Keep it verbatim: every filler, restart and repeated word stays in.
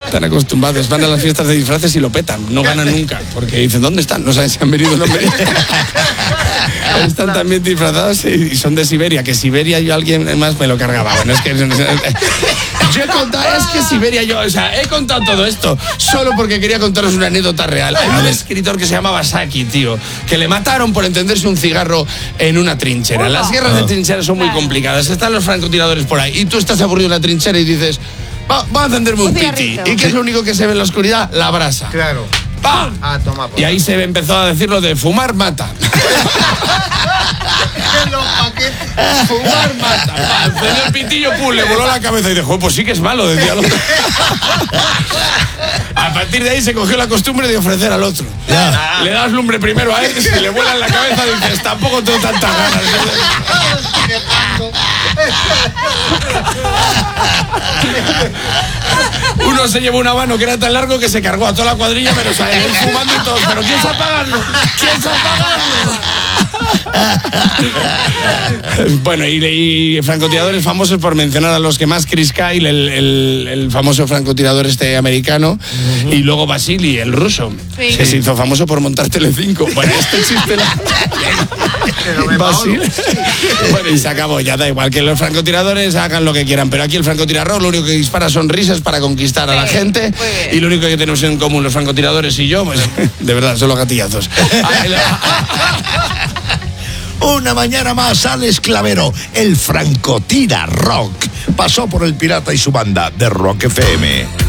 Están acostumbrados, van a las fiestas de disfraces y lo petan, no ganan nunca, porque dicen, ¿dónde están? No saben si han venido o no han venido. Están también disfrazados y son de Siberia, que Siberia yo alguien más me lo cargaba. Bueno, es que yo he contado, es que Siberia yo, o sea, he contado todo esto solo porque quería contaros una anécdota real. Hay un escritor que se llamaba Saki, tío, que le mataron por entenderse un cigarro en una trinchera. Las guerras de trincheras son muy complicadas, están los francotiradores por ahí y tú estás aburrido en la trinchera y dices, va, va a encenderme un piti. ¿Y qué es lo único que se ve en la oscuridad? La brasa. Claro. ¡Pam! Ah, toma, y ahí se empezó a decir lo de fumar mata. Fumar mata. Encendió el pitillo, pum, le voló la cabeza y dijo, pues sí que es malo, decía el otro. A partir de ahí se cogió la costumbre de ofrecer al otro. Ya. Le das lumbre primero a él, si le vuela en la cabeza dices, tampoco tengo tantas ganas. Uno se llevó un habano que era tan largo que se cargó a toda la cuadrilla, pero o él fumando y todo. ¿Pero quién sabe pagarlo? ¿Quién sabe pagarlo? Bueno, y, y francotiradores famosos, por mencionar a los que más, Chris Kyle, el, el, el famoso francotirador este americano, uh-huh. Y luego Vasily, el ruso, sí. Que se hizo famoso por montar Telecinco. Bueno, este chiste la... Vasily. Bueno, y se acabó, ya da igual, que los francotiradores hagan lo que quieran, pero aquí el francotirador lo único que dispara son risas para conquistar a la gente, y lo único que tenemos en común los francotiradores y yo, pues, de verdad, son los gatillazos. Una mañana más, Alex Clavero, el francotira rock, pasó por El Pirata y su banda de Rock F M.